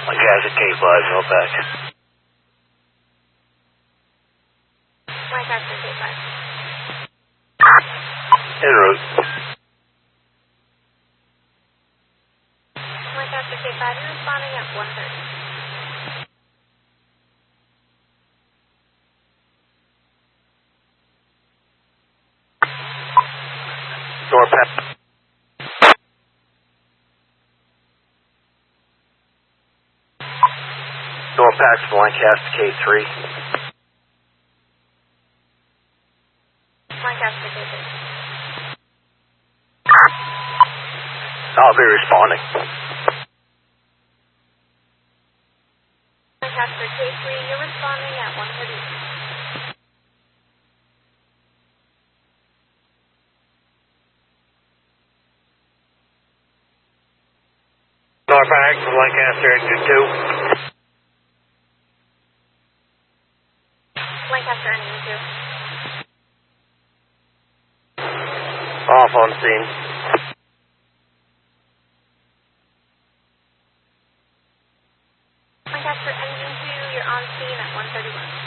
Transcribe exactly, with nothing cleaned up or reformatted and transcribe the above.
Lancaster K five, Norpac. Lancaster K five. En route. Lancaster K five, you're responding at one thirty. Norpac. Norpac from Lancaster K three. Lancaster K three. I'll be responding. Lancaster K three, you're responding at one thirty. Norpac from Lancaster Engine two. Lancaster Engine two. Off on scene. Lancaster Engine two, you're on scene at one thirty-one.